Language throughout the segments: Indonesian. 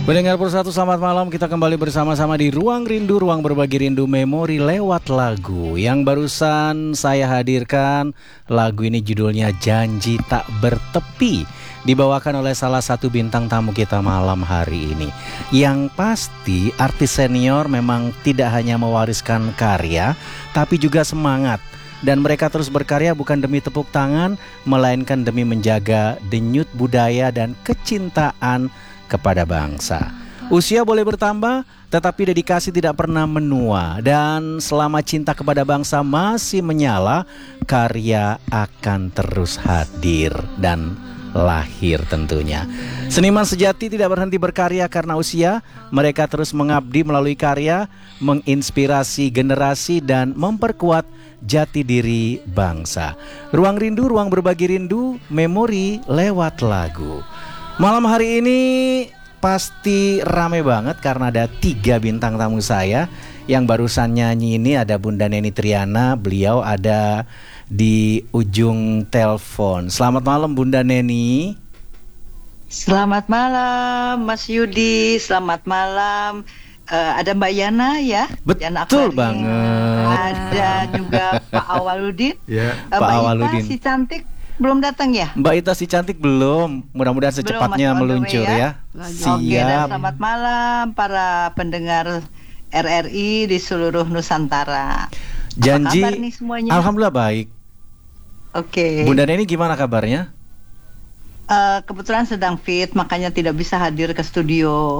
Pendengar Persatu, selamat malam. Kita kembali bersama-sama di Ruang Rindu, ruang berbagi rindu memori lewat lagu. Yang barusan saya hadirkan, lagu ini judulnya Janji Tak Bertepi, dibawakan oleh salah satu bintang tamu kita malam hari ini. Yang pasti artis senior memang tidak hanya mewariskan karya, tapi juga semangat. Dan mereka terus berkarya bukan demi tepuk tangan, melainkan demi menjaga denyut budaya dan kecintaan kepada bangsa. Usia boleh bertambah, tetapi dedikasi tidak pernah menua. Dan selama cinta kepada bangsa masih menyala, karya akan terus hadir dan lahir tentunya. Seniman sejati tidak berhenti berkarya karena usia. Mereka terus mengabdi melalui karya, menginspirasi generasi dan memperkuat jati diri bangsa. Ruang Rindu, ruang berbagi rindu, memori lewat lagu. Malam hari ini pasti rame banget karena ada 3 bintang tamu saya. Yang barusan nyanyi ini ada Bunda Neni Triana, beliau ada di ujung telepon. Selamat malam Bunda Neni. Selamat malam Mas Yudi, selamat malam. Ada Mbak Yana ya. Betul banget. Ada juga Pak Awaludin. Ya, Pak Mbak Awaludin. Ita si cantik belum datang ya? Mbak Ita si cantik belum. Mudah-mudahan secepatnya meluncur ya. Siap. Oke, dan selamat malam para pendengar RRI di seluruh Nusantara. Janji. Apa kabar nih semuanya? Alhamdulillah baik. Oke. Bunda Neni gimana kabarnya? Kebetulan sedang fit, makanya tidak bisa hadir ke studio.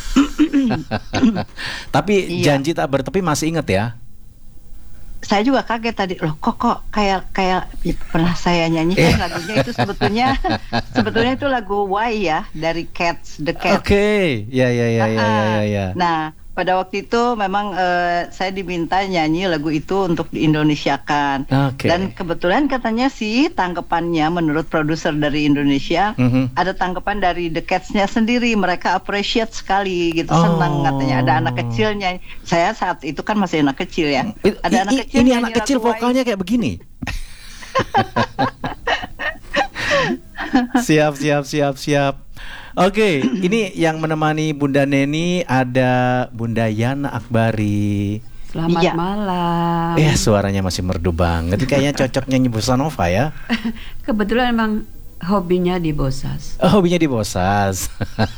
Tapi janji tak bertepi masih ingat ya? Saya juga kaget tadi, loh kok kayak pernah saya nyanyikan lagunya itu sebetulnya itu lagu Why ya dari Cats, The Cats. Oke, ya. Nah, pada waktu itu memang saya diminta nyanyi lagu itu untuk diindonesiakan. Dan kebetulan katanya sih tanggapannya menurut produser dari Indonesia, ada tanggapan dari The Cats-nya sendiri, mereka appreciate sekali gitu, senang katanya. Ada anak kecilnya. Saya saat itu kan masih anak kecil ya. Ada anak kecil. Ini anak kecil vokalnya kayak begini. Siap. Oke, ini yang menemani Bunda Neni ada Bunda Yana Akbari. Selamat malam. Suaranya masih merdu banget. Kayaknya cocok nyanyi bossa nova ya. Kebetulan emang hobinya di Bosas. Hobinya di Bosas.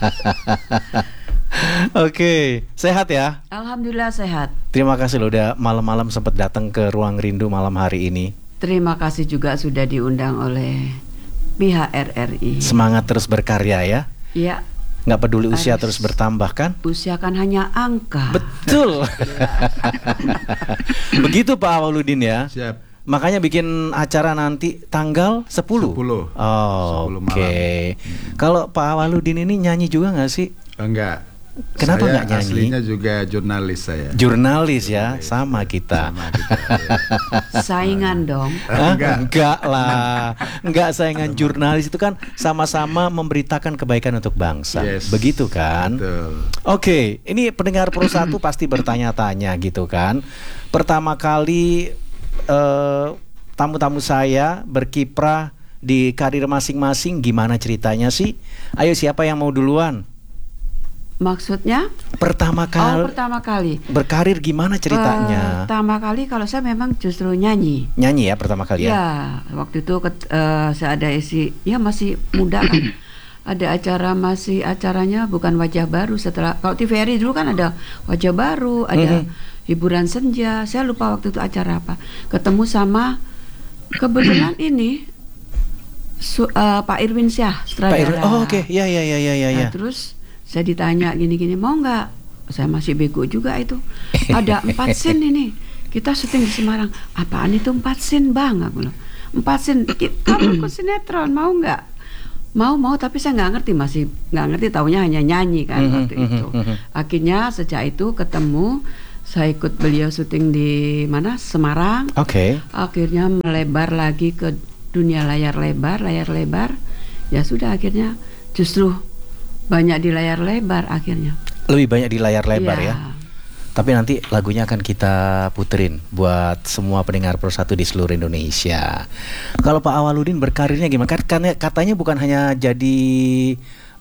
Oke, sehat ya? Alhamdulillah sehat. Terima kasih loh udah malam-malam sempat datang ke Ruang Rindu malam hari ini. Terima kasih juga sudah diundang oleh pihak RRI. Semangat terus berkarya ya. Iya. Nggak peduli usia terus bertambah kan? Usia kan hanya angka. Betul. Begitu Pak Awaludin ya. Siap. Makanya bikin acara nanti tanggal 10. 10. Oke. Kalau Pak Awaludin ini nyanyi juga nggak sih? Enggak. Kenapa nggak nyanyi? Aslinya juga jurnalis saya. Jurnalis ya, sama kita. Saingan dong. Enggak lah. Enggak saingan, jurnalis itu kan sama-sama memberitakan kebaikan untuk bangsa. Begitu kan? Betul. Oke, ini pendengar Persatu pasti bertanya-tanya gitu kan. Pertama kali tamu-tamu saya berkiprah di karir masing-masing, gimana ceritanya sih? Ayo, siapa yang mau duluan? Maksudnya? Pertama kali berkarir gimana ceritanya? Pertama kali kalau saya memang justru nyanyi. Nyanyi ya pertama kali ya? Ya, waktu itu saya ada masih muda kan. Ada acaranya bukan Wajah Baru. Setelah kalau TVRI dulu kan ada Wajah Baru, ada hiburan senja. Saya lupa waktu itu acara apa. Ketemu sama kebetulan ini Pak Irwin Syah, sutradara. Ya. Nah, terus saya ditanya gini-gini, mau nggak? Saya masih bego juga itu. Ada 4 scene ini. Kita syuting di Semarang. Apaan itu 4 scene bang? Aku bilang 4 scene. Kamu ikut sinetron mau nggak? Mau tapi saya nggak ngerti, masih nggak ngerti. Taunya hanya nyanyi kan waktu itu. Akhirnya sejak itu ketemu. Saya ikut beliau syuting di mana? Semarang. Akhirnya melebar lagi ke dunia layar lebar. Ya sudah akhirnya justru banyak di layar lebar akhirnya. Lebih banyak di layar lebar ya. Tapi nanti lagunya akan kita puterin buat semua pendengar Persatu di seluruh Indonesia. Kalau Pak Awaludin berkarirnya gimana? Katanya bukan hanya jadi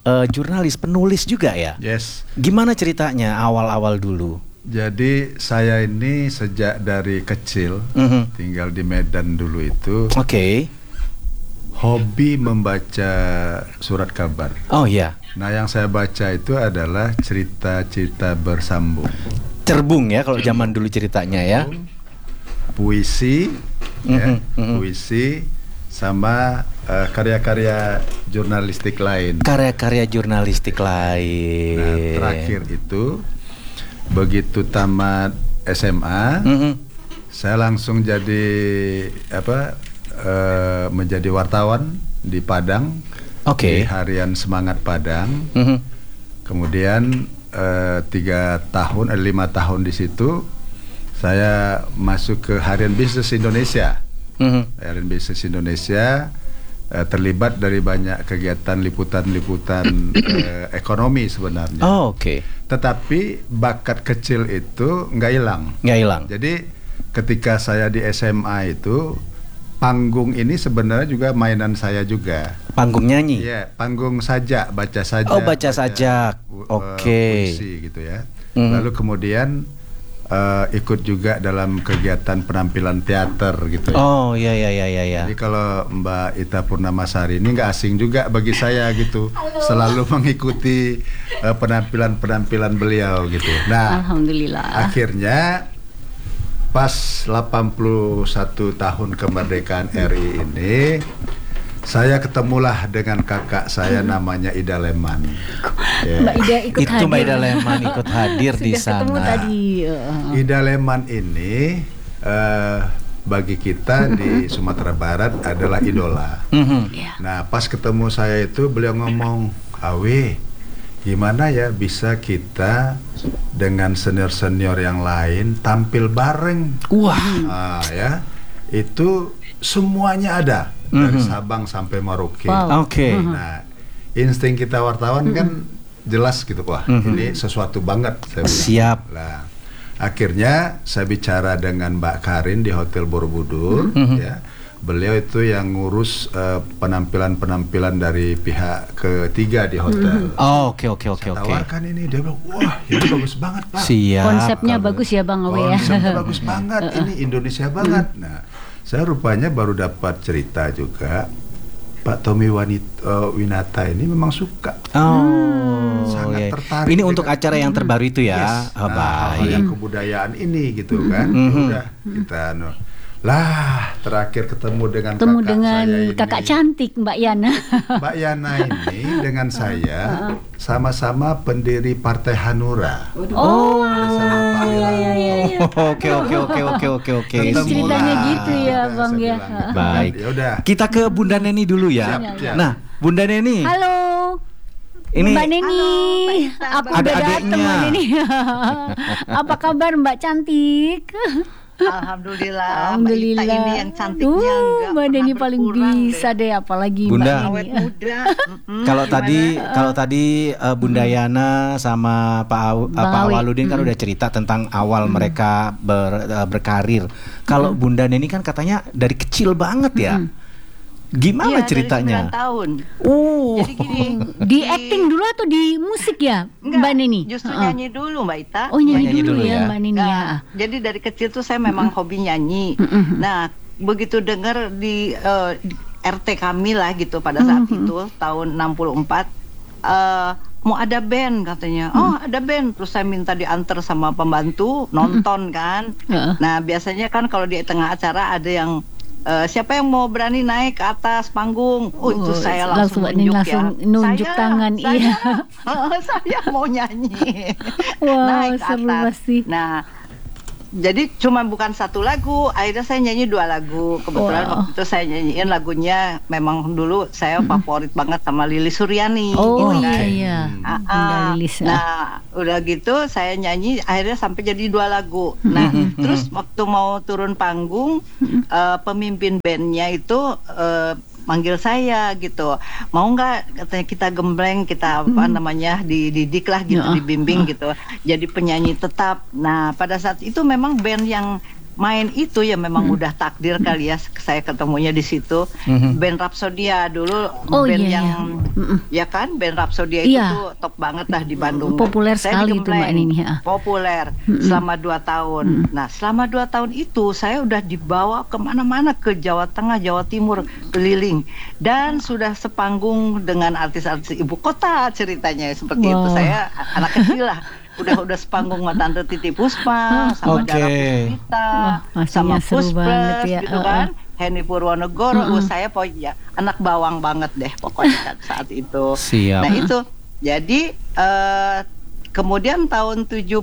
jurnalis, penulis juga ya? Yes. Gimana ceritanya awal-awal dulu? Jadi saya ini sejak dari kecil tinggal di Medan dulu itu. Oke. Hobi membaca surat kabar. Oh iya. Nah, yang saya baca itu adalah cerita-cerita bersambung. Cerbung ya kalau zaman dulu ceritanya ya. Puisi, puisi sama karya-karya jurnalistik lain. Karya-karya jurnalistik lain. Nah, terakhir itu begitu tamat SMA, saya langsung jadi menjadi wartawan di Padang. Di harian Semangat Padang. Kemudian 5 tahun di situ saya masuk ke Harian Bisnis Indonesia. Harian Bisnis Indonesia terlibat dari banyak kegiatan liputan-liputan ekonomi sebenarnya. Tetapi bakat kecil itu nggak hilang. Jadi ketika saya di SMA itu, panggung ini sebenarnya juga mainan saya juga. Panggung nyanyi? Iya, panggung sajak, baca sajak. Oh, baca sajak. Puisi gitu ya. Lalu kemudian ikut juga dalam kegiatan penampilan teater gitu ya. Oh, iya. Jadi kalau Mbak Ita Purnamasari ini nggak asing juga bagi saya gitu. Selalu mengikuti penampilan-penampilan beliau gitu. Nah, alhamdulillah. Akhirnya pas 81 tahun kemerdekaan RI ini, saya ketemulah dengan kakak saya namanya Ida Leman. Mbak Ida ikut hadir. Itu Mbak Ida Leman ikut hadir di sana. Ketemu tadi. Ida Leman ini bagi kita di Sumatera Barat adalah idola. Nah, pas ketemu saya itu beliau ngomong, "Awe, gimana ya bisa kita dengan senior-senior yang lain tampil bareng?" Wah, ya, itu semuanya ada dari Sabang sampai Merauke. Nah, insting kita wartawan kan jelas gitu, wah ini sesuatu banget. Saya bilang. Siap. Nah, akhirnya saya bicara dengan Mbak Karin di Hotel Borobudur, ya. Beliau itu yang ngurus penampilan-penampilan dari pihak ketiga di hotel. Oke. Tawarkan ini, dia bilang, wah ini bagus banget Pak. Siap. Konsepnya bagus ya Bang Awe ya. Konsepnya bagus banget, ini Indonesia banget. Nah, saya rupanya baru dapat cerita juga, Pak Tommy Winata ini memang suka. Sangat tertarik. Ini untuk acara yang terbaru itu ya. Yes. Yang kebudayaan ini gitu kan. Udah kita terakhir ketemu dengan kakak cantik Mbak Yana. Mbak Yana ini dengan saya sama-sama pendiri Partai Hanura. Bersama Pak Wiranto. Oke. Ceritanya gitu ya Bang ya. Baik. Yaudah. Kita ke Bunda Neni dulu ya. Siap. Nah, Bunda Neni. Halo. Ini Mbak Neni, aku udah datang Mbak Neni. Apa kabar Mbak cantik? Alhamdulillah. Mbak Ita ini yang cantiknya Mbak Neni paling bisa deh, apalagi Bunda. Mbak Neni. Muda. Kalau tadi Bunda Yana sama Pak Awaludin kan udah cerita tentang awal mereka berkarir. Kalau Bunda Neni kan katanya dari kecil banget ya. Gimana ceritanya? Dari 9 tahun. Jadi gini, di acting dulu atau di musik ya, Mbak Neni? Justru nyanyi dulu Mbak Ita. Oh, nyanyi dulu ya Mbak Neni ya. Jadi dari kecil tuh saya memang hobi nyanyi. Nah, begitu dengar di RT kami lah gitu pada saat itu tahun 64 mau ada band katanya. Oh, ada band. Terus saya minta diantar sama pembantu nonton kan. Nah, biasanya kan kalau di tengah acara ada yang siapa yang mau berani naik ke atas panggung? Itu saya langsung nunjuk tangan. Saya mau nyanyi. Naik ke atas. Pasti. Nah, jadi cuma bukan satu lagu, akhirnya saya nyanyi 2 lagu. Kebetulan waktu itu saya nyanyiin lagunya memang dulu saya favorit banget sama Lilis Suryani. Iya. Nah, udah gitu saya nyanyi akhirnya sampai jadi 2 lagu. Nah, terus waktu mau turun panggung, pemimpin bandnya itu manggil saya gitu, mau nggak katanya kita gembleng, kita dididik lah gitu, dibimbing gitu, jadi penyanyi tetap. Nah pada saat itu memang band yang main itu ya memang udah takdir kali ya, saya ketemunya di situ. Band Rhapsodia dulu, band yang ya kan, band Rhapsodia itu tuh top banget lah di Bandung. Populer saya sekali itu Mbak Nini. Populer selama 2 tahun. Nah selama 2 tahun itu saya udah dibawa kemana-mana, ke Jawa Tengah, Jawa Timur, keliling, dan sudah sepanggung dengan artis-artis ibu kota ceritanya seperti itu. Saya anak kecil lah. Udah sepanggung sama Tante Titi Puspa, sama Dara Puspita, sama Puspres ya. Gitu kan, Henny Purwonegoro. Saya pokoknya anak bawang banget deh pokoknya saat itu. Siap. Nah itu, jadi kemudian tahun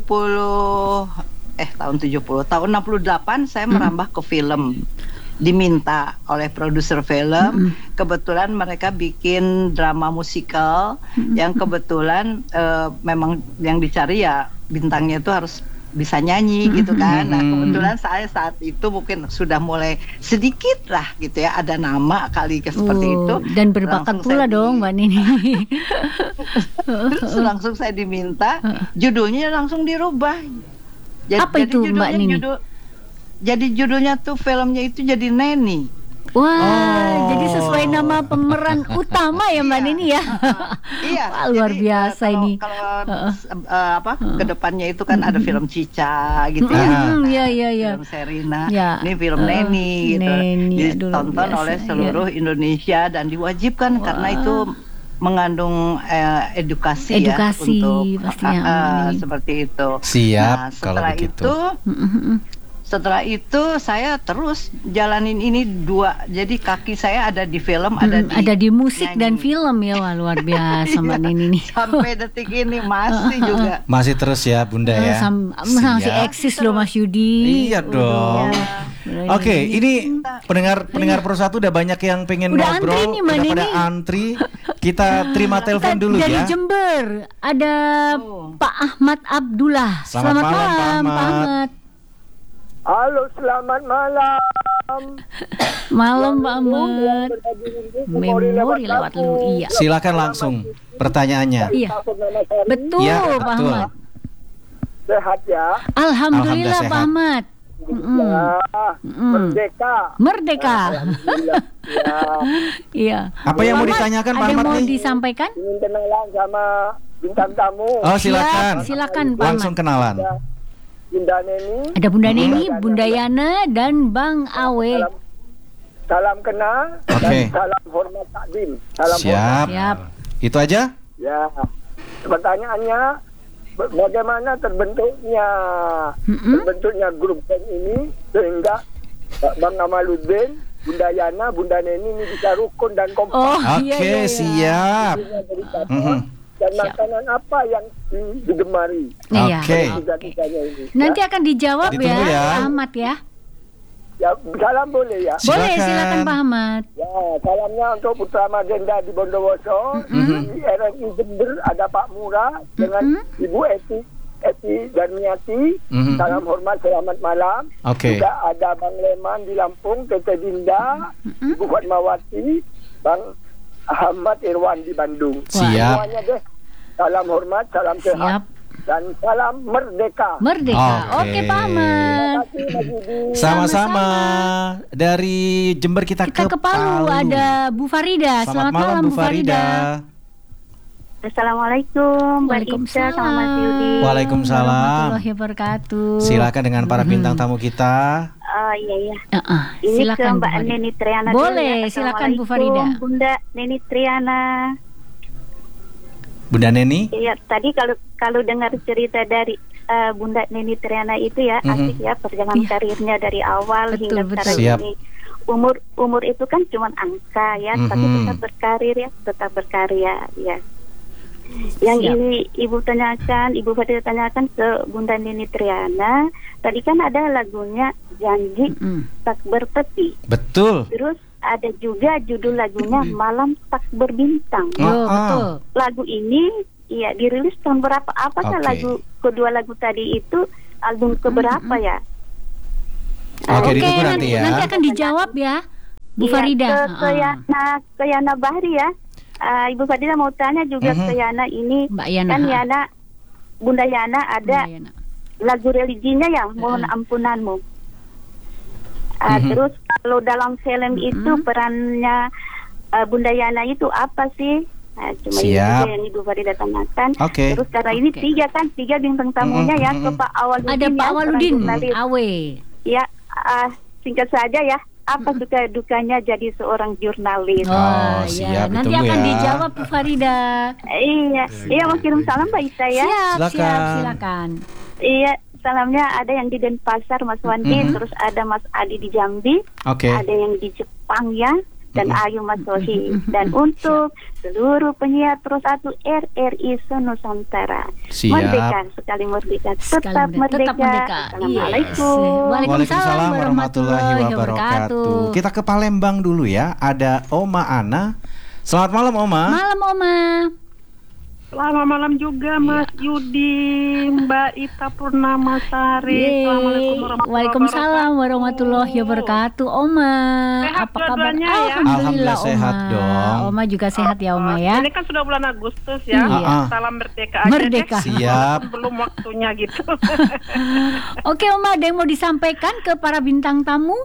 68 saya merambah ke film. Diminta oleh produser film, kebetulan mereka bikin drama musikal yang kebetulan memang yang dicari ya bintangnya itu harus bisa nyanyi gitu kan. Nah kebetulan saya saat itu mungkin sudah mulai sedikit lah gitu ya, ada nama kali seperti itu. Dan berbakat pula dong Mbak Nini. Terus langsung saya diminta, judulnya langsung dirubah. Apa itu Mbak Nini? Jadi judulnya tuh filmnya itu jadi Neni. Wah, jadi sesuai nama pemeran utama ya Mbak Nini ya. Iya. Wah, luar biasa ini. Kalau kedepannya itu kan ada film Cica gitu ya. Iya. Film Serina. Ya. Ini film Neni gitu. Ditonton oleh seluruh Indonesia dan diwajibkan karena itu mengandung edukasi ya untuk pastinya. Seperti itu. Siap. Nah, setelah Setelah itu saya terus jalanin ini 2. Jadi kaki saya ada di film, ada di musik nyanyi. Dan film ya. Wah, luar biasa Mbak Nini nih. Sampai detik ini masih juga. Masih terus ya Bunda ya. Masih eksis loh Mas Yudi. Iya dong. Oke, ini pendengar Pro1 udah banyak yang pengen ngobrol, udah pada antri. Kita terima telepon dulu dari ya. Dari Jember ada Pak Ahmad Abdullah. Selamat malam Pak Ahmad. Halo, selamat malam. Malam Pak Ahmad. Memori lewat lu. Iya. Silakan langsung pertanyaannya. Iya. Betul ya, Pak Ahmad. Sehat ya. Alhamdulillah Pak Ahmad. Merdeka. Iya. Apa yang mau ditanyakan Pak Ahmad? Ada yang mau disampaikan? Ingin kenalan sama bintang tamu. Oh silakan. Silakan Pak Ahmad. Langsung kenalan. Bunda Neni. Ada Bunda Neni, Bunda Yana, dan Bang Awe. Salam kenal dan salam hormat takdim. Siap. Itu aja? Ya. Pertanyaannya, bagaimana terbentuknya grup band ini sehingga Bang Amaluddin, Bunda Yana, Bunda Neni ini bisa rukun dan kompak. Oke, siap. Dan makanan apa yang digemari? Oke. Nanti akan dijawab ya Pak Ahmad ya. Ya, salam boleh ya? Boleh, silakan Pak Ahmad. Ya, salamnya untuk Putra Magenda di Bondowoso, di RRI Jember ada Pak Mura dengan Ibu Eti Darmiati. Salam hormat, selamat malam. Juga ada Bang Leman di Lampung, Tete Dinda, Ibu Fatmawati, Bang Ahmad Irwan di Bandung. Siap. Semuanya deh. Salam hormat, salam sehat, dan salam merdeka. Oke Pak Ahmad. Sama-sama. Dari Jember kita ke Palu. Ada Bu Farida. Selamat malam Bu Farida. Assalamualaikum, Mbak Ica sama Mas Yudi. Waalaikumsalam warahmatullahi wabarakatuh. Silakan dengan para bintang tamu kita. Iya. Ini silakan, ke Mbak Neni Triana. Boleh, silakan Bu Farida. Bunda Neni Triana. Bunda Neni? Iya, tadi kalau dengar cerita dari Bunda Neni Triana itu ya asik ya perjalanan karirnya dari awal hingga sekarang ini. Umur itu kan cuma angka ya, tapi tetap berkarya ya. Yang ini Ibu Farida tanyakan ke Bunda Neni Triana, tadi kan ada lagunya Janji Tak Bertepi. Betul. Terus ada juga judul lagunya Malam Tak Berbintang. Betul. Lagu ini dirilis tahun berapa? Apakah kedua lagu tadi itu album keberapa ya? Oke, nanti akan dijawab ya Bu Farida. Ke Yana Bahri ya. Ibu Farida mau tanya juga ke Yana ini, Mbak Yana. Kan Bunda Yana ada lagu religinya yang Mohon Ampunanmu. Terus kalau dalam film itu perannya Bunda Yana itu apa sih? Nah, cuma itu yang Ibu Farida tanyakan. Terus karena ini tiga bintang tamunya ya, ke Pak Awaludin. Ada Pak Awaludin, Awe. Ya, singkat saja ya. Apa suka dukanya jadi seorang jurnalis? Siap. Nanti akan dijawab Bu Farida. Iya, mau kirim salam Mbak Ita ya. Silakan. Iya, salamnya ada yang di Denpasar Mas Wandi, terus ada Mas Adi di Jambi, ada yang di Jepang ya. Dan Ayu Mas Sohi. Dan untuk seluruh penyiar Pro 1 RRI Nusantara. Merdeka, sekali merdeka, tetap merdeka. Assalamualaikum. Waalaikumsalam warahmatullahi wabarakatuh. Kita ke Palembang dulu ya. Ada Oma Ana. Selamat malam Oma. Malam Oma. Selamat malam juga Mas Yudi, Mbak Ita Purnamasari. Waalaikumsalam warahmatullahi wabarakatuh. Oma, sehat apa kabarnya? Ya? Alhamdulillah sehat dong. Oma juga sehat ya Oma ya. Ini kan sudah bulan Agustus ya. Salam merdeka aja. Merdeka. Siap. Belum waktunya gitu. Oke Oma, ada yang mau disampaikan ke para bintang tamu?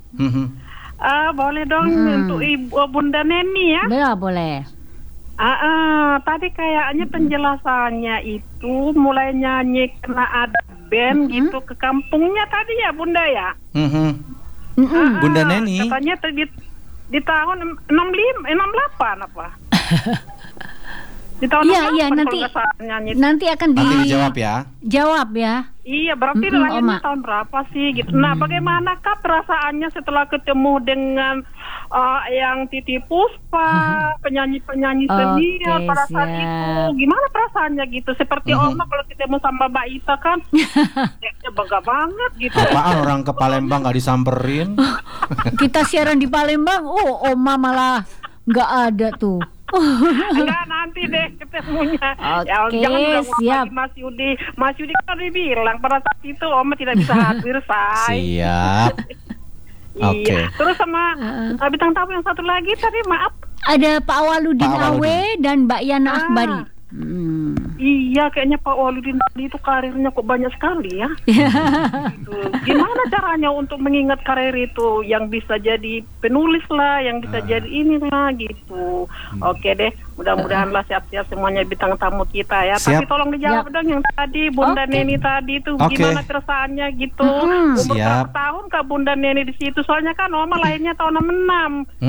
Boleh dong untuk Ibu Bunda Neni ya. Boleh. Tadi kayaknya penjelasannya itu mulai nyanyi karena ada band gitu ke kampungnya tadi ya Bunda ya. Bunda Neni. Katanya di tahun 68 apa? Di tahun nanti akan dijawab ya. Jawab ya. Iya, berarti lahirnya tahun berapa sih gitu. Nah, bagaimanakah perasaannya setelah ketemu dengan yang Titi Puspa, penyanyi-penyanyi senior pada saat itu? Gimana perasaannya gitu? Seperti Oma kalau ketemu sama Mbak Ita kan, ya bangga banget gitu. Apaan orang ke Palembang nggak disamperin? Kita siaran di Palembang, Oma malah nggak ada tuh. Enggak, nanti deh ketemunya. Jangan siap. Mas Yudi kan udah bilang pada saat itu Oma tidak bisa hadir, Siap. Iya. Terus sama bintang tamu yang satu lagi tadi maaf. Ada Pak Awaludin Awe dan Mbak Yana Akbari. Iya, kayaknya Pak Waludin tadi itu karirnya kok banyak sekali ya. Gitu. Gimana caranya untuk mengingat karir itu, yang bisa jadi penulis lah, yang bisa jadi inilah gitu. Oke deh, mudah-mudahan lah siap-siap semuanya bintang tamu kita ya. Tapi tolong dijawab dong yang tadi Bunda Neni tadi itu gimana perasaannya gitu. Umur berapa tahun Kak Bunda Neni di situ? Soalnya kan Oma lahirnya tahun 66.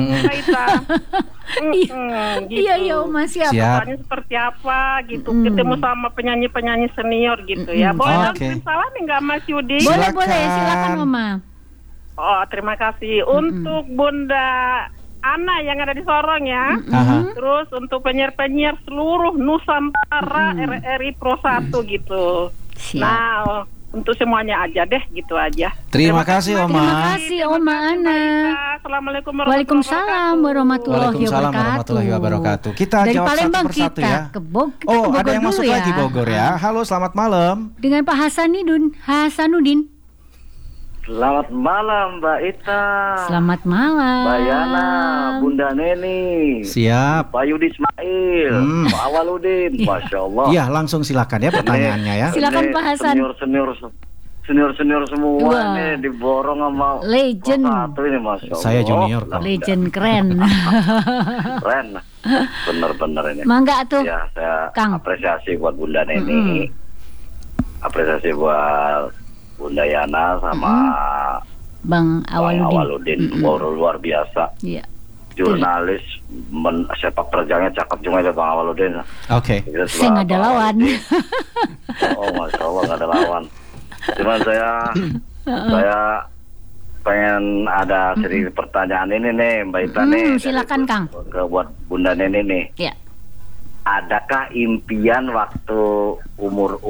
Iya, Oma siap. Soalnya seperti apa gitu. Ketemu sama penyanyi-penyanyi senior gitu ya. Boleh dong salam enggak Mas Yudi? Boleh, silakan Oma. Oh, terima kasih. Untuk Bunda Ana yang ada di Sorong ya. Terus untuk penyiar-penyiar seluruh Nusantara RRI Pro 1 gitu. Nah, untuk semuanya aja deh, gitu aja. Terima kasih Oma. Terima kasih Oma Ana. Assalamualaikum warahmatullahi wabarakatuh. Kita dari jawab Palembang satu persatu ya. Ke Bogor ada yang masuk lagi Bogor ya. Halo, selamat malam. Dengan Pak Hasanuddin. Selamat malam Mbak Ita. Selamat malam Mbak Yana, Bunda Neni. Siap. Pak Yudi Ismail, Pak Awaludin. Masya Allah. Iya, langsung silakan ya pertanyaannya ya. Silakan Pak Hasan. Senior semua nih diborong sama legend. Satu ini Masya Allah. Saya junior. Legend keren. Keren. Bener-bener ini. Mangga tuh. Ya, saya apresiasi buat Bunda Neni. Apresiasi buat Bunda Yana sama Bang Awaludin. Luar biasa. Iya. Jurnalis sepak terjangnya cakep juga ya Bang Awaludin. Oke. Saya nggak ada lawan. Masya Allah nggak ada lawan. Cuman saya pengen ada sedikit pertanyaan ini nih Mbak Ita nih. Silakan Kang. Buat Bunda Neni nih. Iya. Adakah impian waktu umur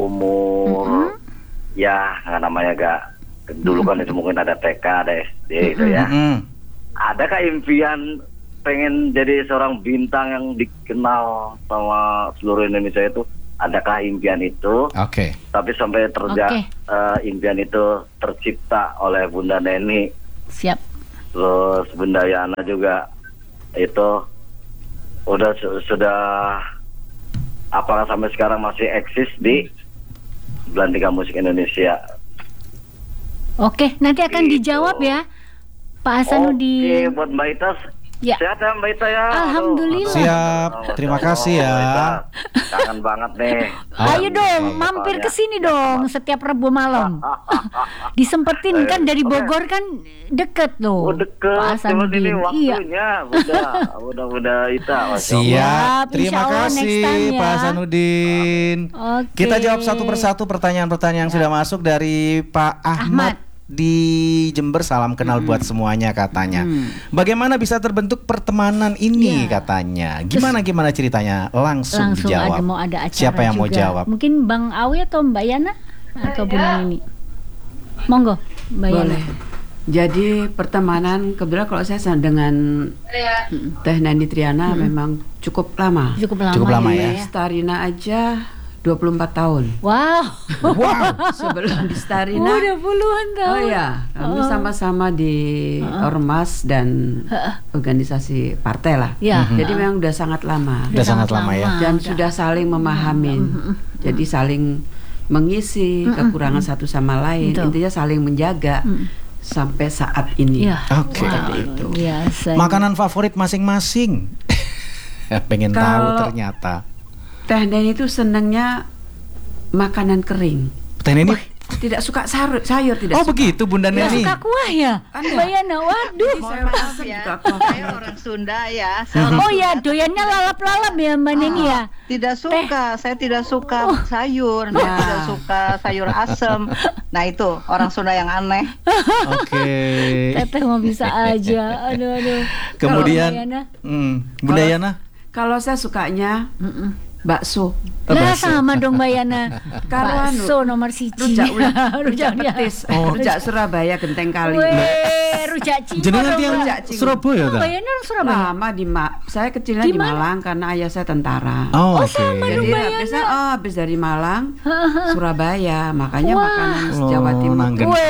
ya nggak namanya dulu kan itu mungkin ada TK, ada SD itu ya. Adakah impian pengen jadi seorang bintang yang dikenal sama seluruh Indonesia itu? Adakah impian itu? Oke. Tapi sampai impian itu tercipta oleh Bunda Neni. Siap. Terus Bunda Yana juga itu sudah apakah sampai sekarang masih eksis di Belantika Musik Indonesia? Oke, nanti akan dijawab ya Pak Hasanuddin. Oke, buat Mbak Ita. Ya. Sehat ya Mbak Ita ya. Alhamdulillah. Siap. Terima kasih ya. Kangen banget nih. Ayo dong, mampir ke sini dong setiap Rabu malam. Disempetin kan dari Bogor kan deket loh. Oh deket. Pak Hasanuddin. Ini waktunya. Udah Ita. Siap. Terima kasih ya. Pak Hasanuddin. Kita jawab satu persatu pertanyaan-pertanyaan yang sudah masuk dari Pak Ahmad di Jember. Salam kenal buat semuanya katanya. Bagaimana bisa terbentuk pertemanan ini katanya? Gimana ceritanya? Langsung dijawab. Ada acara siapa yang juga. mau jawab? Mungkin Bang Awi atau Mbak Yana atau Bunda Nini? Monggo Mbak Yana. Boleh. Jadi pertemanan kebetulan kalau saya dengan Teh Nani Triana memang cukup lama. Cukup lama ya. Starina aja 24 tahun. Wow. Sebelum di Starina udah puluhan tahun. Oh ya, kami sama-sama di Ormas dan organisasi partai lah. Jadi memang udah sangat lama. Udah sangat lama ya. Dan sudah saling memahami. Jadi saling mengisi kekurangan satu sama lain. Intinya saling menjaga sampai saat ini. Oke. Itu. Makanan favorit masing-masing. Pengen tahu ternyata. Teh Neni itu senangnya makanan kering. Teh Neni tidak suka sayur tidak suka. Begitu Bunda Neni. Suka kuah ya? Mbak Yana, waduh. Maaf ya, saya orang Sunda ya. Oh ya, doyannya lalap-lalap ya Mbak Neni ya? Tidak suka, saya tidak suka sayur, saya tidak suka sayur asem. Nah itu orang Sunda yang aneh. Oke. Teteh mau bisa aja. Aduh. Kemudian Bunda Yana? Kalau saya sukanya bakso. Lah sama dong Mbak Yana. Bakso nomor 1. Rujak petis. Rujak Surabaya Genteng Kali. Rujak Cimol. Jenengan tiang Surabaya Mbak Yana Surabaya. Lama saya kecilnya di Malang karena ayah saya tentara. Sama dong Mbak Yana. Habis dari Malang Surabaya, makanya makanan Jawa Timur.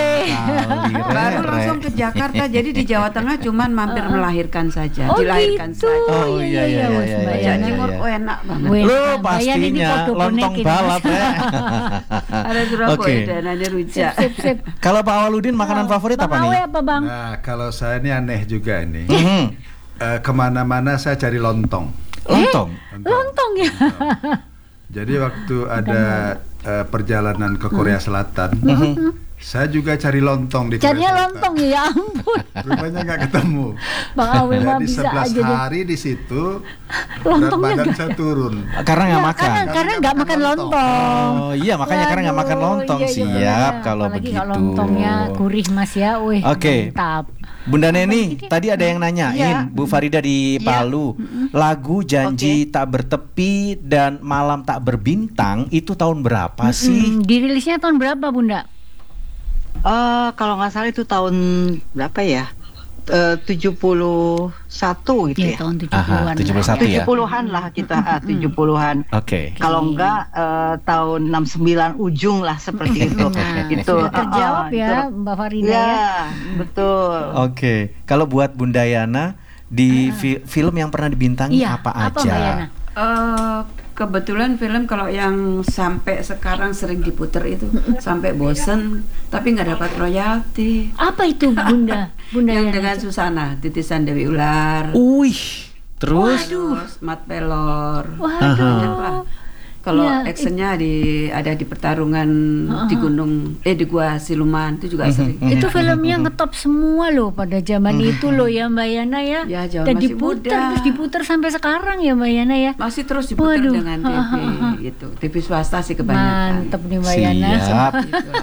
Baru langsung ke Jakarta. Jadi di Jawa Tengah cuman mampir melahirkan saja, dilahirkan saja. Oh iya. Rujak Timur enak banget. Pastinya lontong balap ya. Ada Surabaya dan ada rujak. Sip. Kalau Pak Awaludin makanan favorit apa nih? Apa Bang? Nah kalau saya ini aneh juga ini. Kemana-mana saya cari lontong. Lontong ya. Jadi waktu ada perjalanan ke Korea Selatan, saya juga cari lontong di Korea Selatan. Carinya lontong ya ampun. Rupanya nggak ketemu. Bang Awi mah bisa aja. Jadi 11 hari di situ berat badan saya turun. Karena nggak makan. Karena nggak makan lontong. Oh iya makanya karena nggak makan lontong. Siap kalau begitu. Kalau lontongnya gurih Mas ya. Oke. Mantap. Bunda Neni, tadi ada yang nanyain Bu Farida di Palu, lagu Janji Tak Bertepi dan Malam Tak Berbintang itu tahun berapa sih? Dirilisnya tahun berapa Bunda? Kalau nggak salah itu tahun berapa ya? 71 gitu ya. Tahun 70-an. 71 ya. 70-an lah kita, 70-an. Oke. Kalau enggak tahun 69 ujung lah seperti itu. Itu terjawab ya Mbak Farida ya. Betul. Oke. Kalau buat Bunda Yana di film yang pernah dibintangi apa aja? Mbak Yana? Kebetulan film kalau yang sampai sekarang sering diputer itu sampai bosen tapi nggak dapat royalti. Apa itu Bunda? Yang dengan Susana, Titisan Dewi Ular. Terus Mat Pelor. Waduh. Kalau actionnya ada di pertarungan di gunung di Gua Siluman itu juga sering. Itu filmnya ngetop semua loh pada zaman itu loh ya Mbak Yana ya. Dan terus diputer sampai sekarang ya Mbak Yana ya. Masih terus diputer dengan TV itu. TV swasta sih kebanyakan. Mantep nih Mbak Yana. Siap.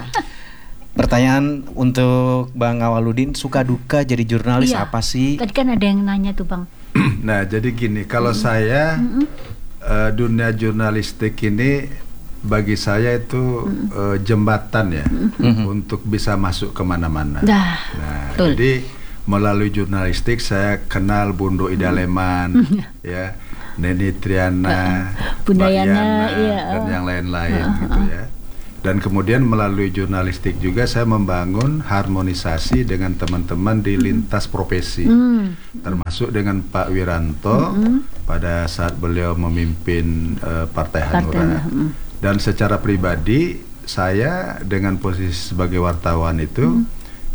Pertanyaan untuk Bang Awaludin, suka duka jadi jurnalis apa sih? Tadi kan ada yang nanya tuh Bang. Nah jadi gini, kalau saya dunia jurnalistik ini bagi saya itu jembatan ya untuk bisa masuk kemana-mana. Nah jadi melalui jurnalistik saya kenal Bundo Ida Leman, ya, Neni Triana, Bunda Yana, dan yang lain-lain gitu ya. Dan kemudian melalui jurnalistik juga saya membangun harmonisasi dengan teman-teman di lintas profesi, termasuk dengan Pak Wiranto pada saat beliau memimpin Partai Hanura. Dan secara pribadi saya dengan posisi sebagai wartawan itu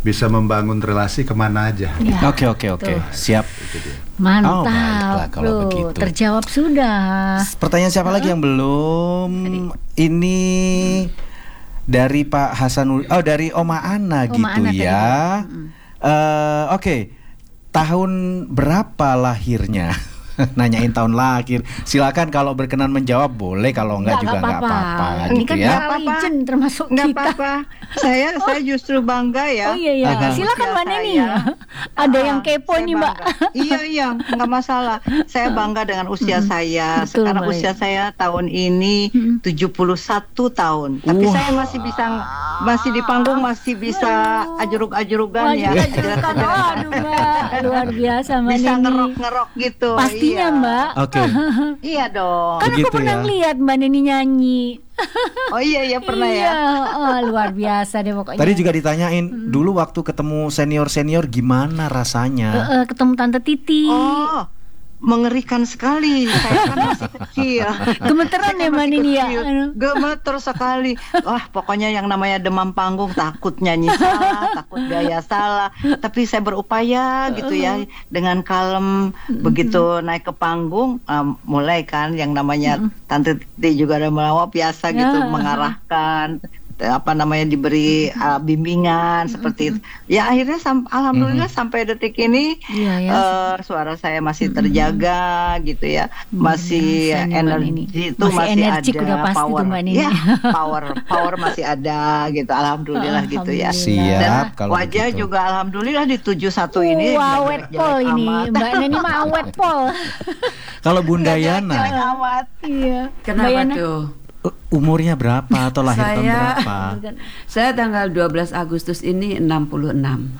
bisa membangun relasi kemana aja. Ya, oke. Siap. Mantap. Baiklah, kalau begitu. Terjawab sudah. Pertanyaan siapa lagi yang belum? Ini dari Pak Hasan, dari Oma Ana gitu Ana ya. Oke. Tahun berapa lahirnya? Nanyain tahun lahir. Silakan kalau berkenan menjawab boleh, kalau enggak juga enggak apa-apa. Ini kan ya. Legend termasuk nggak kita. apa-apa. Saya justru bangga ya. Oh iya. Silakan Mbak Neni. Ada yang kepo nih Mbak. Iya, nggak masalah. Saya bangga dengan usia saya. Betul, sekarang usia saya tahun ini 71 tahun. Tapi saya masih di panggung, masih bisa ajurug-ajurugan ya. Aduh Mbak, luar biasa Mbak Neni. Bisa ngerok-ngerok gitu. Pastinya Mbak. Oke. Iya dong. Kan aku pernah lihat Mbak Neni nyanyi. Oh iya pernah ya. Luar biasa deh pokoknya. Tadi juga ditanyain dulu waktu ketemu senior gimana rasanya? Ketemu Tante Titi. Oh, mengerikan sekali. Saya kan masih kecil. Gemeteran ya Mbak Nini ya. Gemeter sekali. Wah, pokoknya yang namanya demam panggung, takut nyanyi salah, takut gaya salah. Tapi saya berupaya gitu ya, dengan kalem. Begitu naik ke panggung, mulai kan yang namanya Tante Titi juga ada melawak biasa gitu, mengarahkan. Diberi bimbingan seperti itu. Ya akhirnya alhamdulillah sampai detik ini suara saya masih terjaga gitu ya. Masih energi itu masih ada, power. Ya, power masih ada gitu. Alhamdulillah gitu ya. Siap. Dan wajah gitu juga alhamdulillah di 71 ini. Awet pol ini. Mbak Neni mah awet pol. Kalau Bunda Yana. Iya. Kenapa tuh? Umurnya berapa atau lahir tahun berapa? Saya tanggal 12 Agustus ini 66.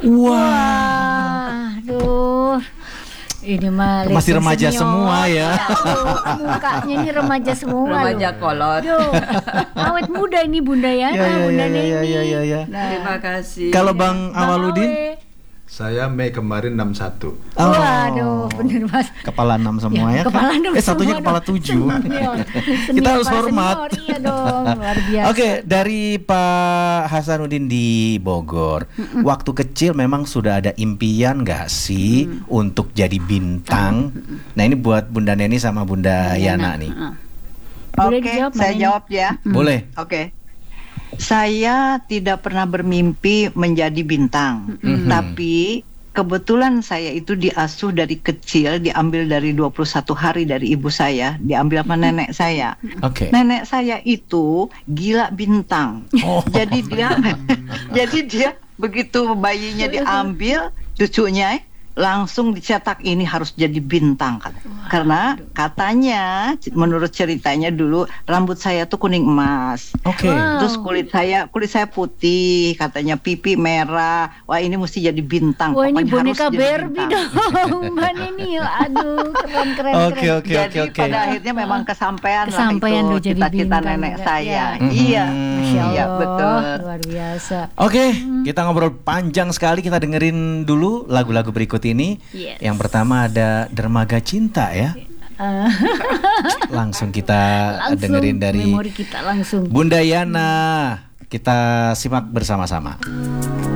Wah, aduh. Ini mah masih remaja semua ya. Mukanya ini remaja semua. Remaja kolot. Awet muda ini Bunda Yana, Bunda Neni. Terima kasih. Kalau Bang Awaludin? Saya Mei kemarin 61. Waduh, bener Mas. Kepala 6 semua ya kan? Satunya kepala 7. Kita harus hormat. Iya dong, luar biasa. Oke, dari Pak Hasanuddin di Bogor. Waktu kecil memang sudah ada impian nggak sih untuk jadi bintang? Nah ini buat Bunda Neni sama Bunda Yana nih. Oke, saya jawab ya. Boleh. Oke. Saya tidak pernah bermimpi menjadi bintang, tapi kebetulan saya itu diasuh dari kecil, diambil dari 21 hari dari ibu saya, diambil sama nenek saya. Nenek saya itu gila bintang. Jadi dia begitu bayinya diambil, cucunya langsung dicetak ini harus jadi bintang kan. Karena katanya menurut ceritanya dulu rambut saya tuh kuning emas. Terus kulit saya putih, katanya pipi merah. Wah, ini mesti jadi bintang. Wah, ini boneka Barbie dong Mbak Neni. Aduh, keren. Jadi pada akhirnya memang kesampaian lah itu cita-cita nenek saya. Iya. Masya Allah. Iya, betul. Luar biasa. Oke, kita ngobrol panjang sekali. Kita dengerin dulu lagu-lagu berikut ini. Yang pertama ada Dermaga Cinta ya. Langsung kita dengerin dari memori kita langsung. Bunda Yana. Kita simak bersama-sama.